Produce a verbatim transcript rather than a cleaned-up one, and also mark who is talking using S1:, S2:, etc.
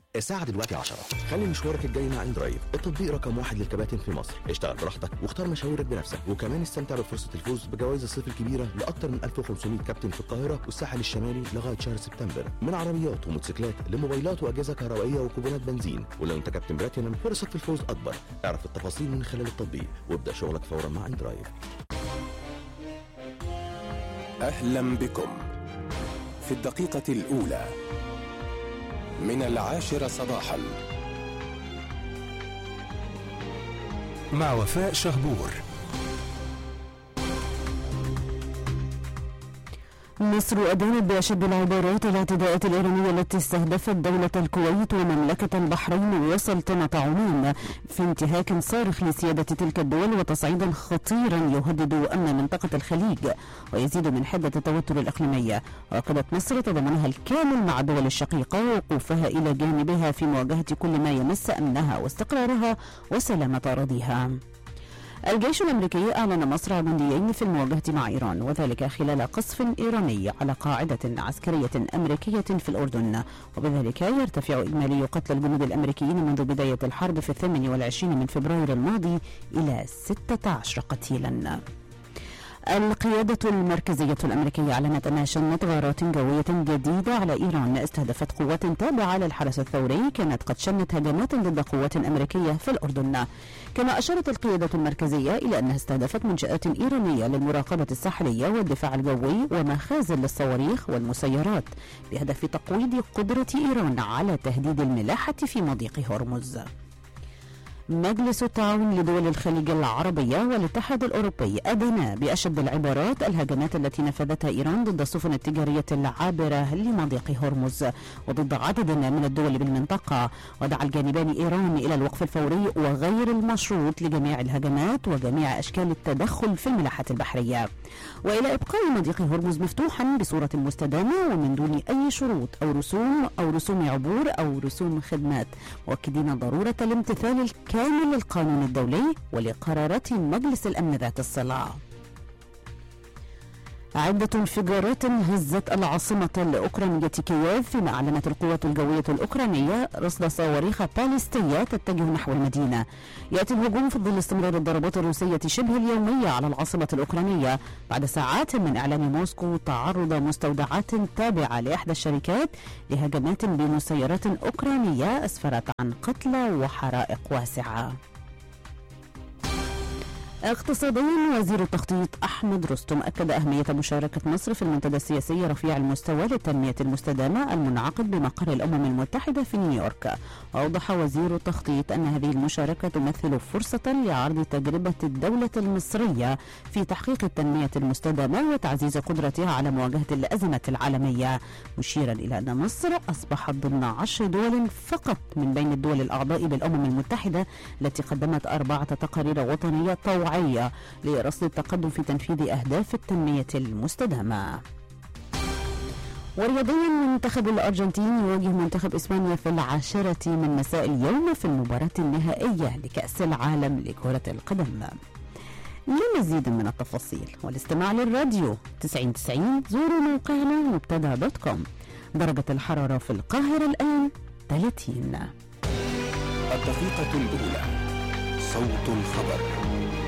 S1: الساعة دلوقتي عشرة. خلي مشوارك الجاي مع اندرايف، التطبيق رقم واحد للكباتن في مصر. اشتغل براحتك واختار مشاويرك بنفسك، وكمان استمتع بفرصة الفوز بجوائز الصيف الكبيرة لأكثر من ألف وخمسمائة كابتن في القاهرة والساحل الشمالي لغاية شهر سبتمبر، من عربيات وموتوسيكلات لموبايلات وأجهزة كهربائية وكوبونات بنزين. ولو أنت كابتن بلاتينم فرصك في الفوز أكبر. اعرف التفاصيل من خلال التطبيق وابدأ شغلك فورا مع اندرايف.
S2: أهلا بكم في الدقيقة الأولى من العاشرة صباحا مع وفاء شهبور.
S3: مصر أدانت بأشد العبارات الاعتداءات الإيرانية التي استهدفت دولة الكويت ومملكة البحرين وسلطنة عمان في انتهاك صارخ لسيادة تلك الدول وتصعيدا خطيرا يهدد أمن منطقة الخليج ويزيد من حدة التوتر الإقليمي. وأكدت مصر تضامنها الكامل مع الدول الشقيقة ووقوفها إلى جانبها في مواجهة كل ما يمس أمنها واستقرارها وسلامة أراضيها. الجيش الأمريكي أعلن مصر جنديين في المواجهة مع إيران، وذلك خلال قصف إيراني على قاعدة عسكرية أمريكية في الأردن، وبذلك يرتفع إجمالي قتل الجنود الأمريكيين منذ بداية الحرب في الثامن والعشرين من فبراير الماضي إلى ستة عشر قتيلا. القيادة المركزية الأمريكية أعلنت أنها شنت غارات جوية جديدة على إيران استهدفت قوات تابعة للحرس الثوري كانت قد شنت هجمات ضد قوات أمريكية في الأردن. كما أشارت القيادة المركزية إلى أنها استهدفت منشآت إيرانية للمراقبة الساحلية والدفاع الجوي ومخازن للصواريخ والمسيرات بهدف تقويض قدرة إيران على تهديد الملاحة في مضيق هرمز. مجلس التعاون لدول الخليج العربية والاتحاد الأوروبي أدانا بأشد العبارات الهجمات التي نفذتها إيران ضد السفن التجارية العابرة لمضيق هرمز وضد عدد من الدول بالمنطقة، ودعا الجانبان إيران إلى الوقف الفوري وغير المشروط لجميع الهجمات وجميع أشكال التدخل في الملاحة البحرية، وإلى إبقاء مضيق هرمز مفتوحا بصورة مستدامة ومن دون أي شروط أو رسوم أو رسوم عبور أو رسوم خدمات، مؤكدين ضرورة الامتثال الكامل كامل للقانون الدولي ولقرارات مجلس الأمن ذات الصلة. عدة انفجارات هزت العاصمة الأوكرانية كييف، فيما أعلنت القوات الجوية الأوكرانية رصد صواريخ باليستية تتجه نحو المدينة. يأتي الهجوم في ظل استمرار الضربات الروسية شبه اليومية على العاصمة الأوكرانية بعد ساعات من إعلان موسكو تعرض مستودعات تابعة لإحدى الشركات لهجمات بمسيرات أوكرانية أسفرت عن قتلى وحرائق واسعة. اقتصاديا، وزير التخطيط أحمد رستم أكد أهمية مشاركة مصر في المنتدى السياسي رفيع المستوى للتنمية المستدامة المنعقد بمقر الأمم المتحدة في نيويورك. وأوضح وزير التخطيط أن هذه المشاركة تمثل فرصة لعرض تجربة الدولة المصرية في تحقيق التنمية المستدامة وتعزيز قدرتها على مواجهة الأزمات العالمية، مشيرا إلى أن مصر أصبحت ضمن عشر دول فقط من بين الدول الأعضاء بالأمم المتحدة التي قدمت أربعة تقارير وطنية طوعية لرصد التقدم في تنفيذ أهداف التنمية المستدامة. ورياضيا، منتخب الأرجنتين يواجه منتخب إسبانيا في العاشرة من مساء اليوم في المباراة النهائية لكأس العالم لكرة القدم. لمزيد من التفاصيل والاستماع للراديو تسعين تسعين زوروا موقعنا مبتدأ دوت كوم. درجة الحرارة في القاهرة الآن ثلاثين.
S2: الدقيقة الأولى، صوت الخبر.